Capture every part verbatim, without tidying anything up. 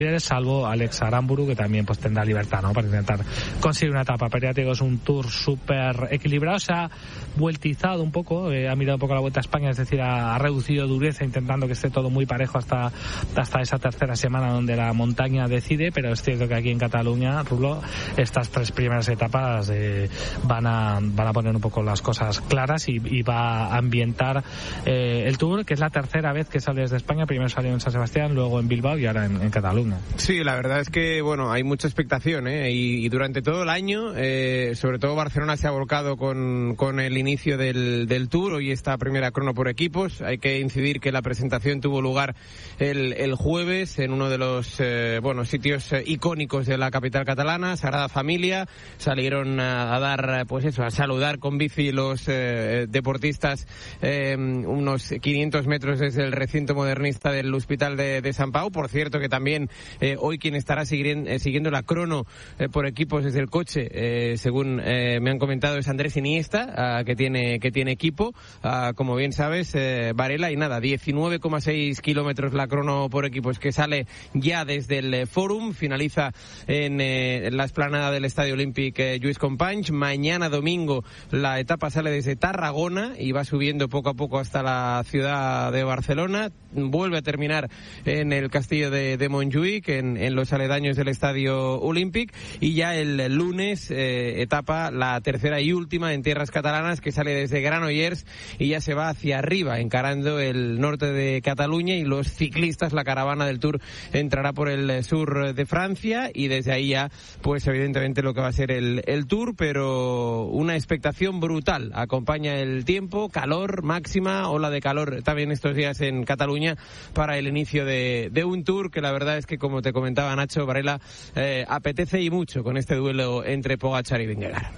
salvo Alex Aramburu, que también pues tendrá libertad, ¿no?, para intentar conseguir una etapa. Pero ya te digo, es un Tour súper equilibrado, se ha vueltizado un poco, eh, ha mirado un poco la Vuelta a España, es decir, ha, ha reducido dureza intentando que esté todo muy parejo hasta, hasta esa tercera semana donde la montaña decide, pero es cierto que aquí en Cataluña, Rulo, estas tres primeras etapas eh, van a van a poner un poco las cosas claras y, y va a ambientar eh, el Tour, que es la tercera vez que sale desde España. Primero salió en San Sebastián, luego en Bilbao y ahora en, en Cataluña. Sí, la verdad es que, bueno, hay mucha expectación, ¿eh? Y, y durante todo el año, eh, sobre todo Barcelona se ha volcado con, con el inicio del, del Tour. Hoy esta primera crono por equipos. Hay que incidir que la presentación tuvo lugar el, el jueves en uno de los, eh, bueno, sitios eh, icónicos de la capital catalana, Sagrada Familia. Salieron a, a dar, pues eso, a saludar con bici los eh, deportistas eh, unos quinientos metros desde el recinto modernista del Hospital de, de Sant Pau. Por cierto que también Eh, hoy quien estará siguiendo, eh, siguiendo la crono eh, por equipos desde el coche, eh, según eh, me han comentado, es Andrés Iniesta, uh, que tiene que tiene equipo, uh, como bien sabes, eh, Varela, y nada, diecinueve coma seis kilómetros la crono por equipos, que sale ya desde el eh, Fórum, finaliza en, eh, en la explanada del Estadio Olímpic eh, Lluís Companys. Mañana domingo la etapa sale desde Tarragona y va subiendo poco a poco hasta la ciudad de Barcelona, vuelve a terminar en el castillo de, de Montjuïc, En, en los aledaños del Estadio Olímpic, y ya el, el lunes eh, etapa, la tercera y última en tierras catalanas, que sale desde Granollers y ya se va hacia arriba, encarando el norte de Cataluña, y los ciclistas, la caravana del Tour, entrará por el sur de Francia, y desde ahí ya, pues evidentemente lo que va a ser el, el Tour, pero una expectación brutal. Acompaña el tiempo, calor máxima, ola de calor también estos días en Cataluña para el inicio de, de un Tour que la verdad es que, como te comentaba Nacho, Varela, eh, apetece y mucho con este duelo entre Pogačar y Vingegaard.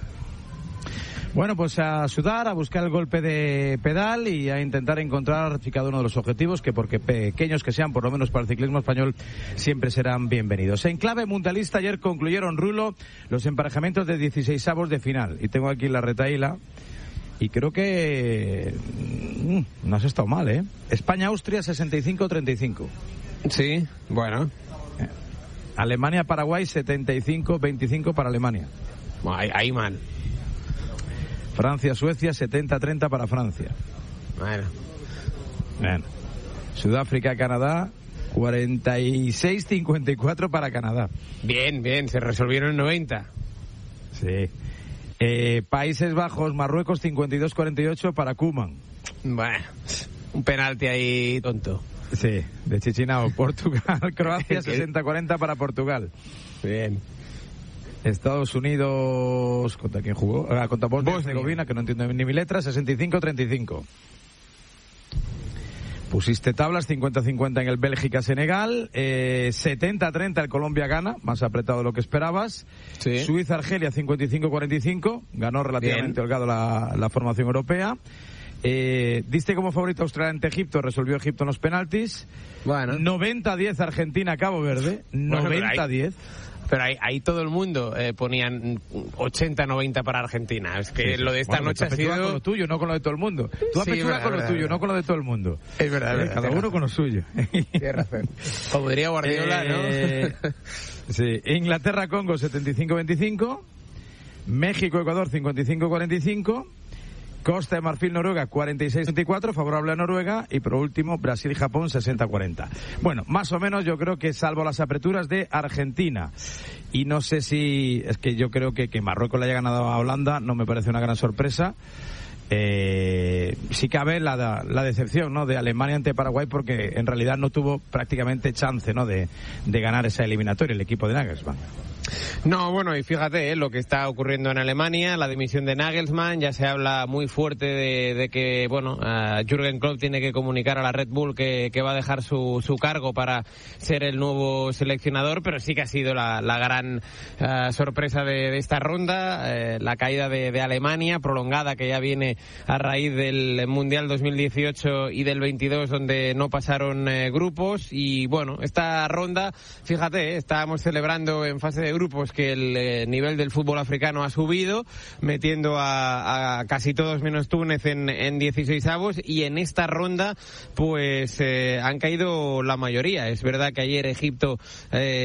Bueno, pues a sudar, a buscar el golpe de pedal y a intentar encontrar cada uno de los objetivos que, porque pequeños que sean, por lo menos para el ciclismo español, siempre serán bienvenidos. En clave mundialista, ayer concluyeron, Rulo, los emparejamientos de dieciseisavos de final. Y tengo aquí la retaíla y creo que mm, no has estado mal, ¿eh? España-Austria sesenta y cinco treinta y cinco. Sí, bueno. Alemania-Paraguay setenta y cinco veinticinco para Alemania. Ahí, ahí mal. Francia-Suecia setenta treinta para Francia. Bueno. Bueno. Sudáfrica-Canadá cuarenta y seis cincuenta y cuatro para Canadá. Bien, bien, se resolvieron en noventa. Sí. Eh, Países Bajos, Marruecos cincuenta y dos cuarenta y ocho para Koeman. Bueno, un penalti ahí tonto. Sí, de Chichinao. Portugal, Croacia sesenta cuarenta para Portugal. Bien. Estados Unidos, ¿contra quién jugó? Ah, contra Bosnia y Herzegovina, que no entiendo ni mi letra, sesenta y cinco treinta y cinco. Pusiste tablas, cincuenta cincuenta en el Bélgica-Senegal, eh, setenta treinta el Colombia-Ghana, más apretado de lo que esperabas. Sí. Suiza-Argelia, cincuenta y cinco cuarenta y cinco, ganó relativamente Bien. holgado la, la formación europea. Eh, diste como favorito a Australia ante Egipto, resolvió Egipto en los penaltis. Bueno. noventa diez Argentina-Cabo Verde, noventa diez. Pero ahí, ahí todo el mundo eh, ponían ochenta noventa para Argentina. Es que sí, sí. Lo de esta bueno, noche ha sido... con lo tuyo, no con lo de todo el mundo. Tú sí, apechugas con lo verdad, tuyo, verdad. No con lo de todo el mundo. Es verdad, eh, verdad. Cada uno razón. Con lo suyo. Tienes razón. Como diría Guardiola, eh, ¿no? Sí. Inglaterra-Congo, setenta y cinco veinticinco. México-Ecuador, cincuenta y cinco cuarenta y cinco. Costa de Marfil-Noruega, cuarenta y seis veinticuatro, favorable a Noruega. Y por último, Brasil-Japón, sesenta cuarenta. Bueno, más o menos yo creo que, salvo las aperturas de Argentina, y no sé si, es que yo creo que, que Marruecos le haya ganado a Holanda, no me parece una gran sorpresa. Eh, sí cabe la, la decepción, ¿no?, de Alemania ante Paraguay, porque en realidad no tuvo prácticamente chance, ¿no?, de, de ganar esa eliminatoria el equipo de Nagelsmann. No, bueno, y fíjate eh, lo que está ocurriendo en Alemania, la dimisión de Nagelsmann. Ya se habla muy fuerte de, de que, bueno, uh, Jürgen Klopp tiene que comunicar a la Red Bull que, que va a dejar su, su cargo para ser el nuevo seleccionador, pero sí que ha sido la, la gran uh, sorpresa de, de esta ronda, eh, la caída de, de Alemania, prolongada, que ya viene a raíz del Mundial dos mil dieciocho y del veintidós, donde no pasaron eh, grupos. Y bueno, esta ronda, fíjate, eh, estábamos celebrando en fase de grupos que el eh, nivel del fútbol africano ha subido, metiendo a, a casi todos menos Túnez en, en dieciseisavos, y en esta ronda pues eh, han caído la mayoría. Es verdad que ayer Egipto eh,